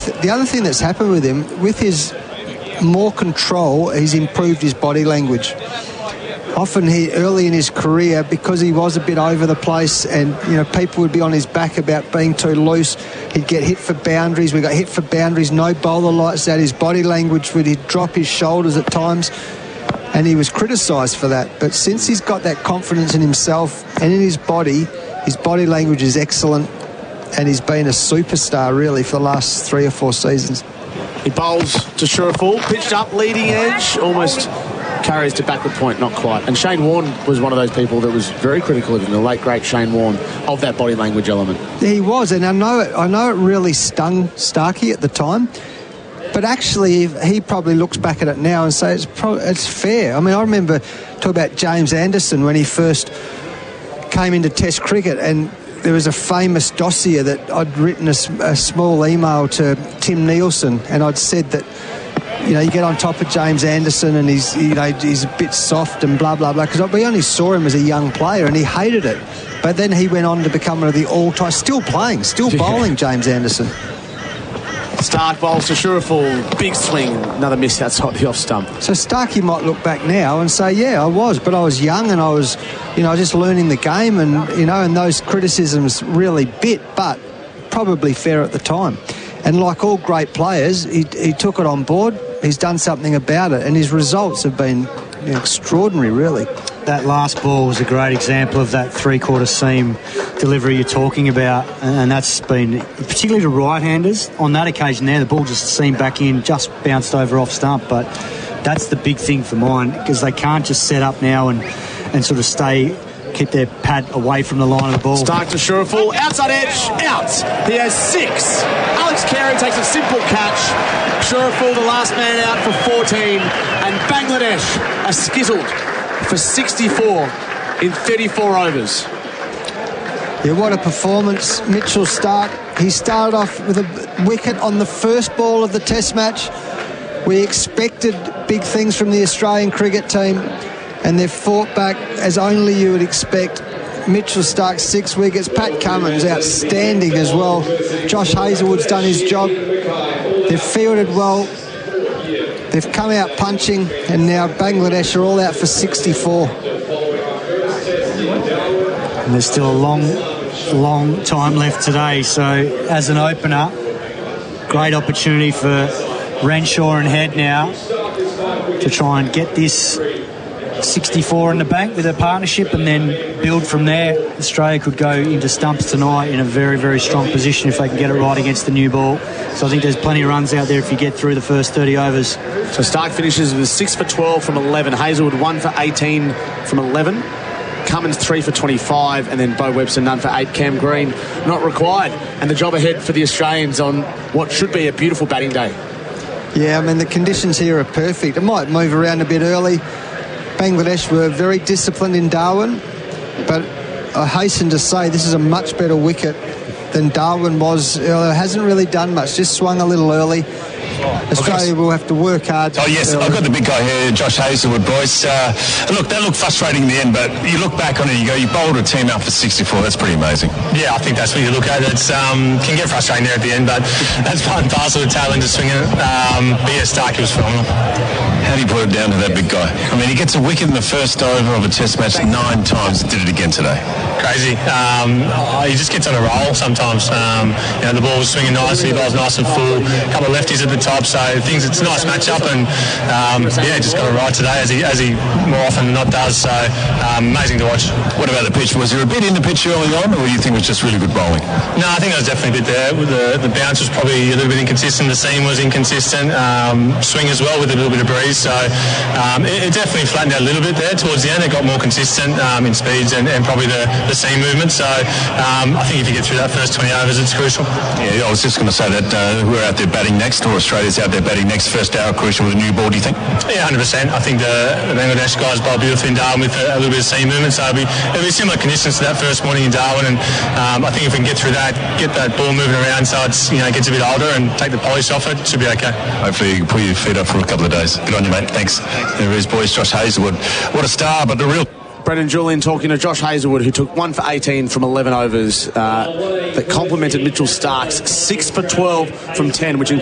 The other thing that's happened with him, with his more control, he's improved his body language. Often early in his career, because he was a bit over the place and, people would be on his back about being too loose, he'd get hit for boundaries. We got hit for boundaries, no bowler likes that. His body language he'd drop his shoulders at times, and he was criticised for that. But since he's got that confidence in himself and in his body language is excellent, and he's been a superstar, really, for the last 3 or 4 seasons. He bowls to Sheriful, pitched up, leading edge, almost carries to backward point, not quite. And Shane Warne was one of those people that was very critical of him, the late, great Shane Warne, of that body language element. He was, and I know it really stung Starkey at the time, but actually he probably looks back at it now and says it's fair. I mean, I remember talking about James Anderson when he first came into Test cricket, and there was a famous dossier that I'd written a small email to Tim Nielsen, and I'd said that, you get on top of James Anderson and he's a bit soft and blah, blah, blah, because we only saw him as a young player and he hated it. But then he went on to become one of the all-time, still bowling, James Anderson. Stark bowls to Sheriful, big swing, another miss outside the off stump. So Starkey might look back now and say, yeah, I was young and I was just learning the game and those criticisms really bit, but probably fair at the time. And like all great players, he took it on board, he's done something about it, and his results have been extraordinary, really. That last ball was a great example of that three-quarter seam delivery you're talking about, and that's been, particularly to right-handers, on that occasion there, the ball just seamed back in, just bounced over off stump, but that's the big thing for mine, because they can't just set up now and sort of keep their pad away from the line of the ball. Stark to Sheriful, outside edge, out. He has 6. Alex Carey takes a simple catch. Sheriful, the last man out for 14, and Bangladesh are skizzled for 64 in 34 overs. Yeah, what a performance. Mitchell Stark, he started off with a wicket on the first ball of the Test match. We expected big things from the Australian cricket team, and they've fought back as only you would expect. Mitchell Stark, 6 wickets. Pat Cummins, outstanding as well. Josh Hazlewood's done his job. They've fielded well. They've come out punching, and now Bangladesh are all out for 64. And there's still a long time left today, so as an opener, great opportunity for Renshaw and Head now to try and get this 64 in the bank with a partnership and then build from there. Australia could go into stumps tonight in a very, very strong position if they can get it right against the new ball. So I think there's plenty of runs out there if you get through the first 30 overs. So Stark finishes with 6 for 12 from 11. Hazlewood 1 for 18 from 11. Cummins 3 for 25, and then Bo Webster none for 8. Cam Green not required. And the job ahead for the Australians on what should be a beautiful batting day. Yeah, I mean, the conditions here are perfect. It might move around a bit early. Bangladesh were very disciplined in Darwin, but I hasten to say this is a much better wicket than Darwin was. It hasn't really done much, just swung a little early. Australia will have to work hard. Oh, yes, I've got the big guy here, Josh Hazlewood, boys. Look, that looked frustrating in the end, but you look back on it, you bowled a team out for 64. That's pretty amazing. Yeah, I think that's what you look at. It can get frustrating there at the end, but that's part and parcel of the tail end of swinging it. But yeah, Starkey was phenomenal. How do you put it down to that big guy? I mean, he gets a wicket in the first over of a Test match 9 times. Did it again today. Crazy. He just gets on a roll sometimes. The ball was swinging nicely, the ball was nice and full. A couple of lefties at the top, so it's a nice match-up, and just got it right today as he more often than not does. So amazing to watch. What about the pitch? Was there a bit in the pitch early on, or do you think it was just really good bowling? No, I think there was definitely a bit there. The bounce was probably a little bit inconsistent. The seam was inconsistent. Swing as well with a little bit of breeze. So it definitely flattened out a little bit there towards the end. It got more consistent in speeds and probably the seam movement. So I think if you get through that first 20 overs, it's crucial. Yeah, I was just going to say that we're out there batting next, or Australia's out there batting next. First hour crucial with a new ball, do you think? Yeah, 100%. I think the Bangladesh guys bowl beautifully in Darwin with a little bit of seam movement. So it'll be similar conditions to that first morning in Darwin. And I think if we can get through that, get that ball moving around so it gets a bit older and take the polish off it, should be okay. Hopefully you can pull your feet up for a couple of days. Good on you, mate. Thanks. There is, boys. Josh Hazlewood. What a star, but the real Brendan Julian talking to Josh Hazlewood, who took 1 for 18 from 11 overs that complemented Mitchell Stark's 6 for 12 from 10, which